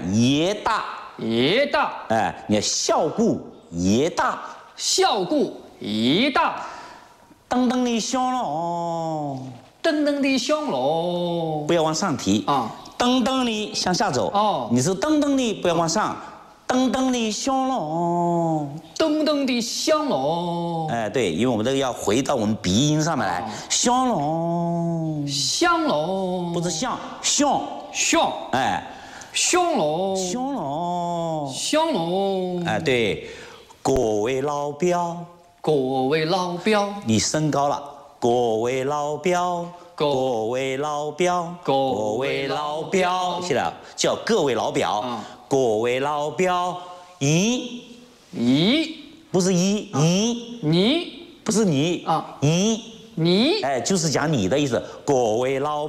爷大， 爷大， 哎，你要孝顾爷大， 孝顾爷大， 噔噔的响喽， 噔噔的响喽。 不要往上提啊， 噔噔的向下走。 哦你是噔噔的，不要往上，噔噔的响喽。 噔噔的响喽， 哎，对，因为我们这个要回到我们鼻音上面来，响喽， 响喽， 不是响，响， 响哎， 响喽， 响喽， 响喽。 哎，对，各位老表， 各位老表， 你升高了，各位老表，各位老表，各位老表，现在叫各位老表，各位老表，咦。不是你不是你啊你， 你哎，就是讲你的意思。各位老